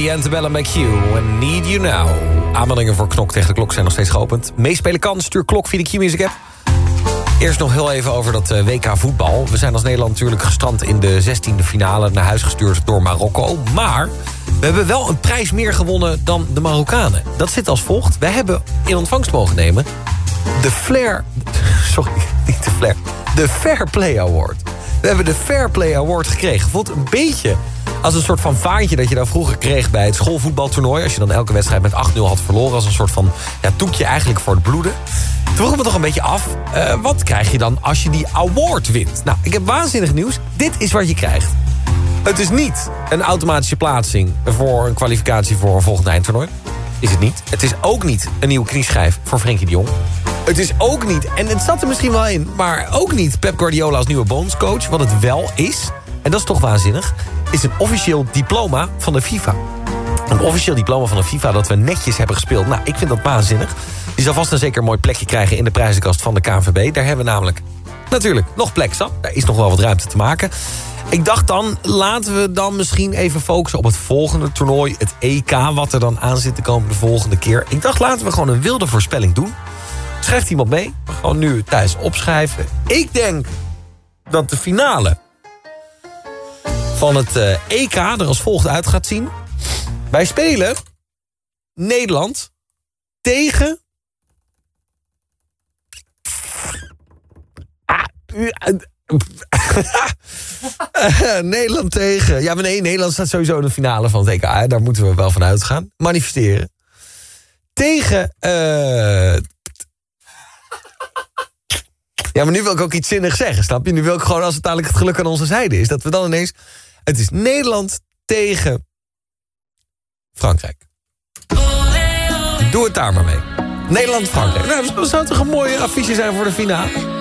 The Antebellum bij Q. And Need You Now. Aanmeldingen voor Knok tegen de Klok zijn nog steeds geopend. Meespelen kan, stuur Klok via de Q-Music app. Eerst nog heel even over dat WK voetbal. We zijn als Nederland natuurlijk gestrand in de 16e finale... naar huis gestuurd door Marokko. Maar we hebben wel een prijs meer gewonnen dan de Marokkanen. Dat zit als volgt. We hebben in ontvangst mogen nemen... de Fair Play Award. We hebben de Fair Play Award gekregen. Voelt een beetje als een soort van vaantje dat je dan vroeger kreeg bij het schoolvoetbaltoernooi. Als je dan elke wedstrijd met 8-0 had verloren. Als een soort van toekje eigenlijk voor het bloeden. Toen vroeg ik me toch een beetje af. Wat krijg je dan als je die award wint? Nou, ik heb waanzinnig nieuws. Dit is wat je krijgt. Het is niet een automatische plaatsing voor een kwalificatie voor een volgend eindtoernooi. Is het niet. Het is ook niet een nieuwe knieschijf voor Frenkie de Jong. Het is ook niet, en het zat er misschien wel in... maar ook niet Pep Guardiola als nieuwe bondscoach. Wat het wel is, en dat is toch waanzinnig... is een officieel diploma van de FIFA. Een officieel diploma van de FIFA dat we netjes hebben gespeeld. Nou, ik vind dat waanzinnig. Die zal vast een zeker mooi plekje krijgen in de prijzenkast van de KNVB. Daar hebben we namelijk natuurlijk nog plek zat. Daar is nog wel wat ruimte te maken. Ik dacht dan, laten we dan misschien even focussen op het volgende toernooi. Het EK, wat er dan aan zit te komen de volgende keer. Ik dacht, laten we gewoon een wilde voorspelling doen. Schrijft iemand mee? Gewoon nu thuis opschrijven. Ik denk dat de finale van het EK er als volgt uit gaat zien. Wij spelen Nederland tegen... Nederland tegen... Ja, maar nee, Nederland staat sowieso in de finale van het EK. Hè? Daar moeten we wel van uitgaan. Manifesteren. Tegen... Ja, maar nu wil ik ook iets zinnigs zeggen, snap je? Nu wil ik gewoon, als het dadelijk het geluk aan onze zijde is... dat we dan ineens... Het is Nederland tegen Frankrijk. Doe het daar maar mee. Nederland-Frankrijk. Nou, dat zou toch een mooie affiche zijn voor de finale?